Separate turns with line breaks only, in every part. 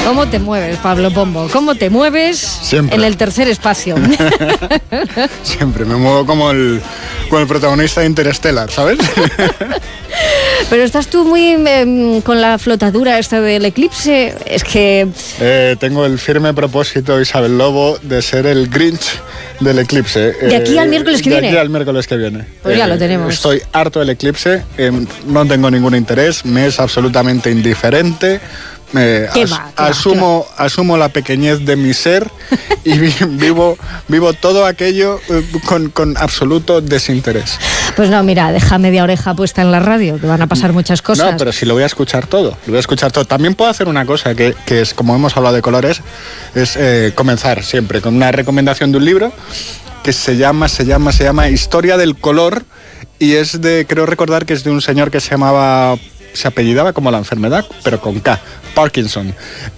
¿Cómo te mueves, Pablo Pombo? ¿Cómo te mueves
Siempre.
en el tercer espacio?
Siempre me muevo como el protagonista de Interstellar, ¿sabes?
Pero estás tú muy con la flotadura esta del eclipse. Es que...
Tengo el firme propósito, Isabel Lobo, de ser el Grinch del eclipse.
¿De aquí al miércoles que viene?
De aquí al miércoles que viene.
Pues ya lo tenemos.
Estoy harto del eclipse, no tengo ningún interés, me es absolutamente indiferente. Asumo la pequeñez de mi ser y vivo todo aquello con absoluto desinterés.
Pues no, mira, deja media oreja puesta en la radio, que van a pasar muchas cosas.
No, pero si lo voy a escuchar todo, También puedo hacer una cosa que es, como hemos hablado de colores, es comenzar siempre con una recomendación de un libro que se llama Historia del color, y es creo recordar que es de un señor que se apellidaba como la enfermedad, pero con K, Parkinson,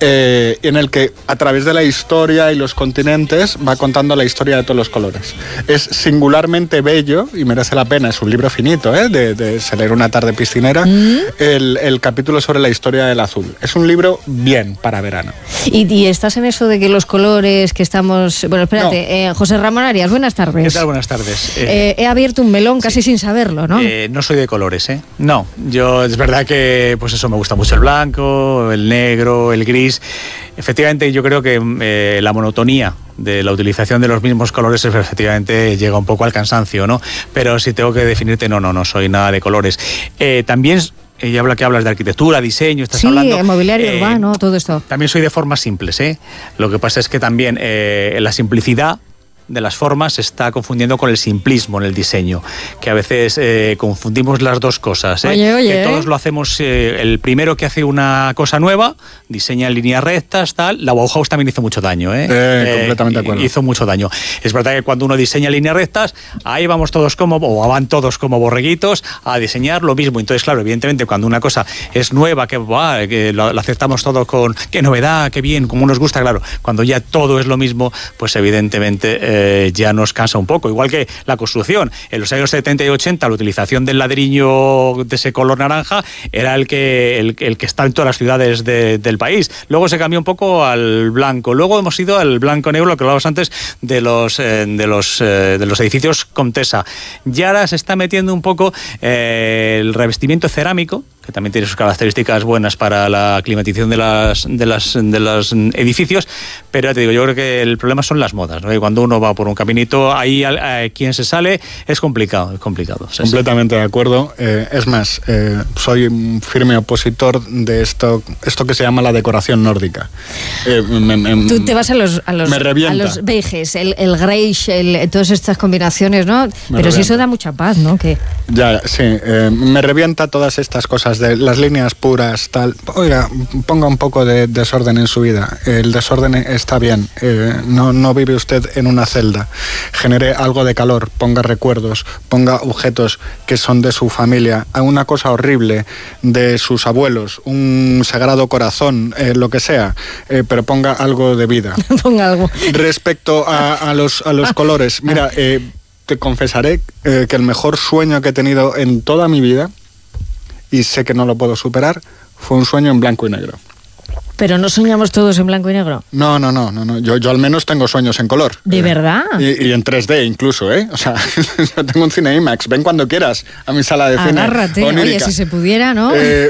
en el que a través de la historia y los continentes va contando la historia de todos los colores. Es singularmente bello y merece la pena, es un libro finito, de se leer una tarde piscinera, el capítulo sobre la historia del azul. Es un libro bien para verano.
¿Y estás en eso de que los colores que estamos... Bueno, espérate, no. José Ramón Arias, buenas tardes.
¿Qué tal? Buenas tardes.
He abierto un melón casi sin saberlo, ¿no?
No soy de colores, ¿eh? No, yo es verdad que pues eso, me gusta mucho el blanco, el negro, el gris. Efectivamente, yo creo que la monotonía de la utilización de los mismos colores efectivamente llega un poco al cansancio, ¿no? Pero si tengo que definirte, no soy nada de colores. También... Y habla que hablas de arquitectura, diseño, estás hablando...
Sí, mobiliario urbano, todo esto.
También soy de formas simples, ¿eh? Lo que pasa es que también la simplicidad de las formas se está confundiendo con el simplismo en el diseño, que a veces confundimos las dos cosas, ¿eh?
Oye,
que todos lo hacemos, el primero que hace una cosa nueva, diseña en líneas rectas, tal. La Bauhaus también hizo mucho daño,
completamente de acuerdo.
Hizo mucho daño. Es verdad que cuando uno diseña líneas rectas, ahí vamos todos van todos como borreguitos a diseñar lo mismo. Entonces, claro, evidentemente, cuando una cosa es nueva, que lo aceptamos todo con qué novedad, qué bien, como nos gusta, claro. Cuando ya todo es lo mismo, pues evidentemente ya nos cansa un poco. Igual que la construcción. En los años 70 y 80, la utilización del ladrillo de ese color naranja era el que está en todas las ciudades del país. Luego se cambió un poco al blanco. Luego hemos ido al blanco-negro, lo que hablábamos antes de los edificios Comtesa. Y ahora se está metiendo un poco el revestimiento cerámico, que también tiene sus características buenas para la climatización de los edificios, pero ya te digo, yo creo que el problema son las modas, ¿no? Y cuando uno va por un caminito, ahí quien se sale es complicado.
Completamente de acuerdo. Es más, soy un firme opositor de esto que se llama la decoración nórdica.
Tú te vas a los beiges, el greige, todas estas combinaciones, ¿no? Pero si eso da mucha paz, ¿no?
Ya, sí, me revienta todas estas cosas de las líneas puras, tal. Oiga, ponga un poco de desorden en su vida. El desorden está bien. No vive usted en una celda. Genere algo de calor, ponga recuerdos, ponga objetos que son de su familia, una cosa horrible de sus abuelos, un sagrado corazón, lo que sea, pero ponga algo de vida.
Ponga algo.
Respecto a los colores, mira, te confesaré que el mejor sueño que he tenido en toda mi vida, y sé que no lo puedo superar, fue un sueño en blanco y negro.
¿Pero no soñamos todos en blanco y negro?
No. Yo al menos tengo sueños en color.
¿De verdad?
Y en 3D incluso, ¿eh? O sea, yo tengo un cine IMAX. Ven cuando quieras a mi sala de cine.
Agárrate. Oye, si se pudiera, ¿no?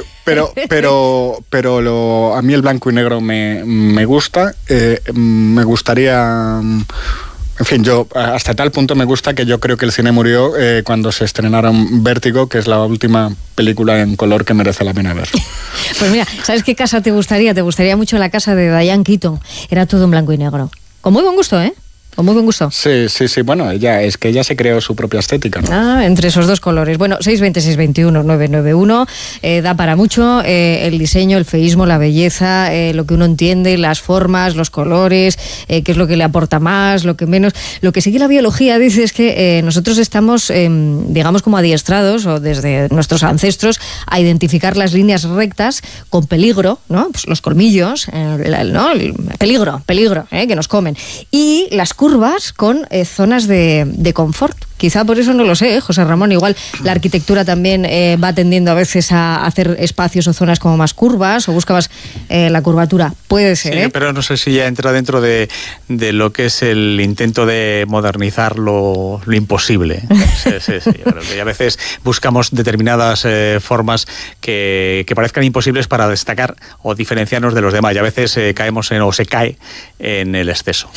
Pero a mí el blanco y negro me gusta. Me gustaría... En fin, yo hasta tal punto me gusta que yo creo que el cine murió cuando se estrenaron Vértigo, que es la última película en color que merece la pena ver.
Pues mira, ¿sabes qué casa te gustaría? Te gustaría mucho la casa de Diane Keaton. Era todo en blanco y negro. Con muy buen gusto, ¿eh? Con muy buen gusto.
Sí. Bueno, ella se creó su propia estética, ¿no?
Entre esos dos colores. Bueno, 620-621-991. Da para mucho el diseño, el feísmo, la belleza, lo que uno entiende, las formas, los colores, qué es lo que le aporta más, lo que menos. Lo que sí que la biología dice es que nosotros estamos, digamos, como adiestrados, o desde nuestros ancestros, a identificar las líneas rectas con peligro, ¿no? Pues los colmillos, ¿no? El peligro, que nos comen. Y las curvas curvas con zonas de confort. Quizá por eso no lo sé, José Ramón. Igual la arquitectura también va tendiendo a veces a hacer espacios o zonas como más curvas, o busca más la curvatura. Puede ser,
sí, pero no sé si ya entra dentro de lo que es el intento de modernizar lo imposible. Sí. Yo creo que a veces buscamos determinadas formas que parezcan imposibles para destacar o diferenciarnos de los demás, y a veces caemos o se cae en el exceso.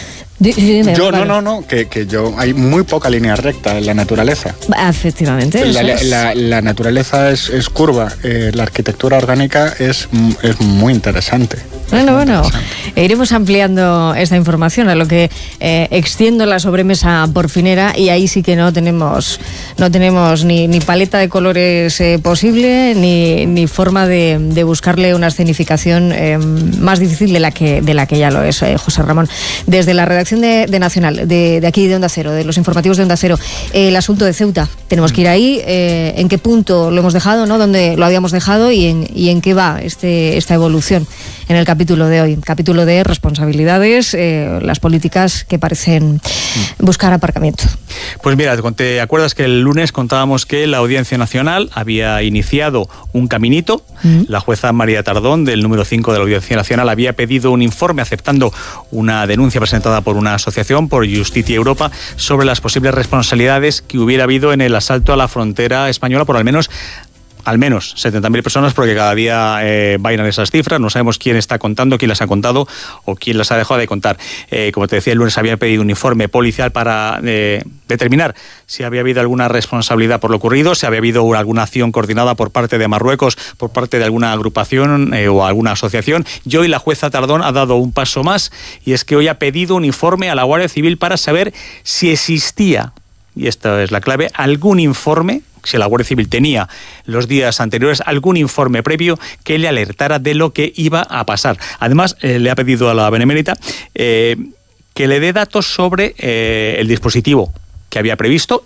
Yo no, que yo hay muy poca línea recta en la naturaleza.
Efectivamente.
La naturaleza es curva, la arquitectura orgánica es muy interesante.
Bueno, iremos ampliando esta información, a lo que extiendo la sobremesa porfinera, y ahí sí que no tenemos ni paleta de colores posible, ni forma de buscarle una escenificación más difícil de la que ya lo es, José Ramón. Desde la redacción de Nacional, de aquí de Onda Cero, de los informativos de Onda Cero, el asunto de Ceuta, tenemos que ir ahí, en qué punto lo hemos dejado, ¿no? Dónde lo habíamos dejado y en qué va esta evolución en el capítulo de hoy, capítulo de responsabilidades, las políticas que parecen buscar aparcamiento.
Pues mira, ¿te acuerdas que el lunes contábamos que la Audiencia Nacional había iniciado un caminito? La jueza María Tardón, del número 5 de la Audiencia Nacional, había pedido un informe aceptando una denuncia presentada por una asociación, por Justicia Europa, sobre las posibles responsabilidades que hubiera habido en el asalto a la frontera española por al menos 70.000 personas, porque cada día bailan esas cifras. No sabemos quién está contando, quién las ha contado o quién las ha dejado de contar. Como te decía, el lunes habían pedido un informe policial para determinar si había habido alguna responsabilidad por lo ocurrido, si había habido alguna acción coordinada por parte de Marruecos, por parte de alguna agrupación o alguna asociación. Y hoy la jueza Tardón ha dado un paso más, y es que hoy ha pedido un informe a la Guardia Civil para saber si existía, y esta es la clave, algún informe, si la Guardia Civil tenía los días anteriores algún informe previo que le alertara de lo que iba a pasar. Además, le ha pedido a la Benemérita que le dé datos sobre el dispositivo que había previsto.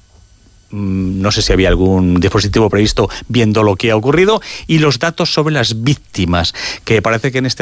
No sé si había algún dispositivo previsto viendo lo que ha ocurrido, y los datos sobre las víctimas, que parece que en este